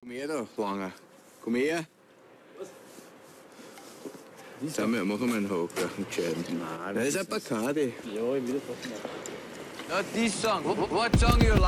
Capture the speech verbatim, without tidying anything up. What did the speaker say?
Komm her da, Langer. Komm her. Sag mir, machen wir einen Haken, einen gescheiten. Nein, Das ist ein Bacardi. Ja, ich will das machen. Not this song. What, what song you like?